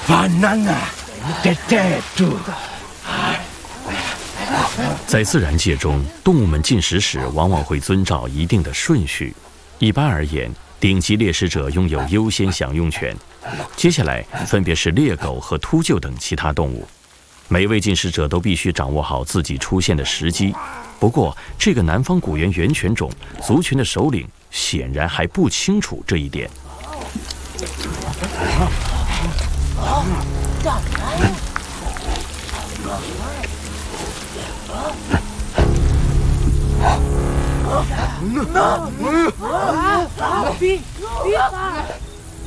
在自然界中，动物们进食时往往会遵照一定的顺序。一般而言，顶级猎食者拥有优先享用权，接下来分别是猎狗和秃鹫等其他动物。每位进食者都必须掌握好自己出现的时机。不过，这个南方古猿猿犬种族群的首领显然还不清楚这一点。